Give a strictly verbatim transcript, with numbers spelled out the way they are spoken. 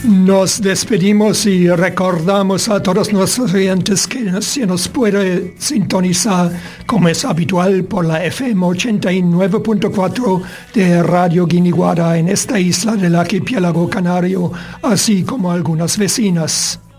Nos despedimos y recordamos a todos nuestros oyentes que se nos puede sintonizar, como es habitual, por la F M ochenta y nueve punto cuatro de Radio Guiniguada en esta isla del archipiélago canario, así como algunas vecinas.